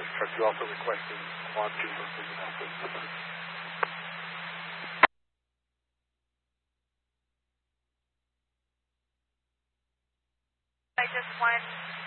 this truck. You also requested Quad 2 for Vision Alpha. I just want